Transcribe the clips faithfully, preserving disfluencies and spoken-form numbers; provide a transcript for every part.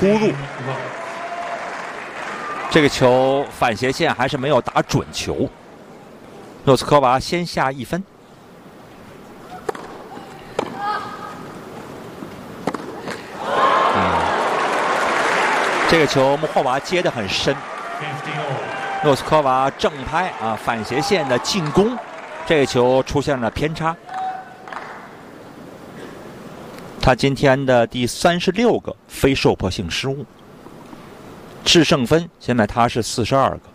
突入。这个球反斜线还是没有打准球，诺斯科娃先下一分。嗯，这个球穆霍娃接得很深，诺斯科娃正拍啊反斜线的进攻，这个球出现了偏差。他今天的第三十六个非受迫性失误。制胜分现在他是四十二个。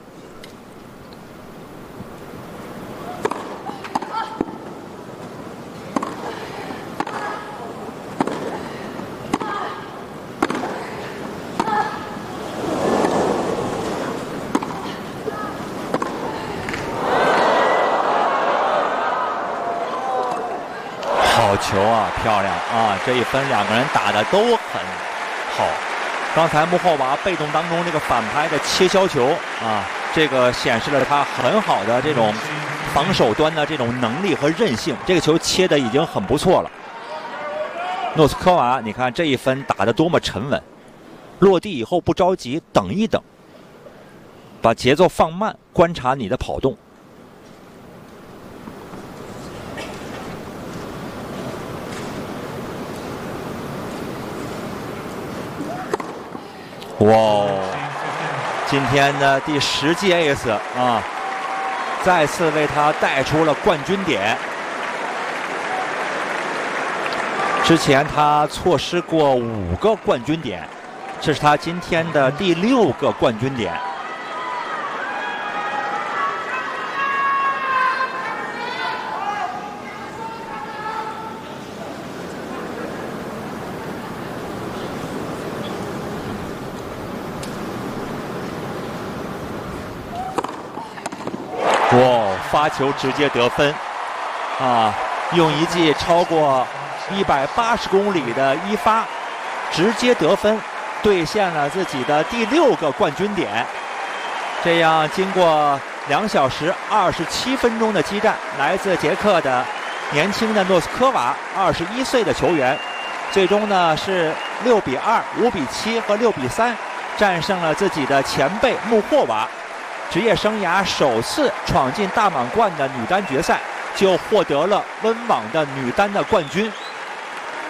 好球啊，漂亮啊！这一分两个人打的都很好。刚才穆霍娃被动当中这个反拍的切削球啊，这个显示了他很好的这种防守端的这种能力和韧性。这个球切的已经很不错了。诺斯科娃，你看这一分打得多么沉稳，落地以后不着急，等一等，把节奏放慢，观察你的跑动。哇、哦！今天的第十记 ace 啊，再次为他带出了冠军点。之前他错失过五个冠军点，这是他今天的第六个冠军点。哇！发球直接得分，啊，用一记超过一百八十公里的一发，直接得分，兑现了自己的第六个冠军点。这样，经过两小时二十七分钟的激战，来自捷克的年轻的诺斯科娃，二十一岁的球员，最终呢是六比二、五比七和六比三战胜了自己的前辈穆霍娃。职业生涯首次闯进大满贯的女单决赛，就获得了温网的女单的冠军。